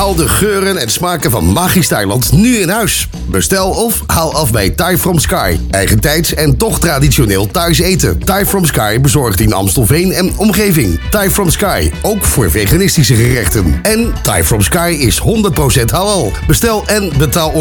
Haal de geuren en smaken van magisch Thailand nu in huis. Bestel of haal af bij Thai From Sky. Eigentijds en toch traditioneel thuis eten. Thai From Sky bezorgt in Amstelveen en omgeving. Thai From Sky, ook voor veganistische gerechten. En Thai From Sky is 100% halal. Bestel en betaal